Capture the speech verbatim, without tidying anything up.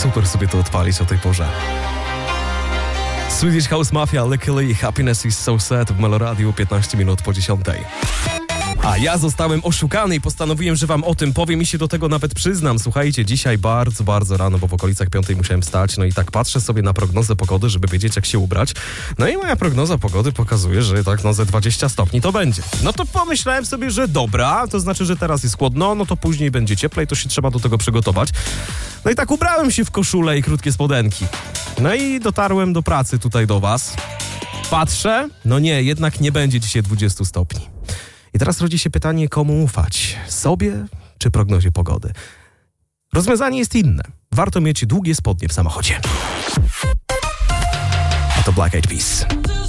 super sobie to odpalić o tej porze. Swedish House Mafia, Luckily, Happiness is so sad w Meloradiu, piętnaście minut po dziesiątej. A ja zostałem oszukany i postanowiłem, że wam o tym powiem i się do tego nawet przyznam. Słuchajcie, dzisiaj bardzo, bardzo rano, bo w okolicach piątej musiałem wstać, no i tak patrzę sobie na prognozę pogody, żeby wiedzieć, jak się ubrać. No i moja prognoza pogody pokazuje, że tak no ze dwadzieścia stopni to będzie. No to pomyślałem sobie, że dobra, to znaczy, że teraz jest chłodno, no to później będzie cieplej, to się trzeba do tego przygotować. No i tak ubrałem się w koszulę i krótkie spodenki. No i dotarłem do pracy tutaj do was. Patrzę, no nie, jednak nie będzie dzisiaj dwadzieścia stopni. I teraz rodzi się pytanie, komu ufać? Sobie czy prognozie pogody? Rozwiązanie jest inne. Warto mieć długie spodnie w samochodzie. A to Black Eyed Peas.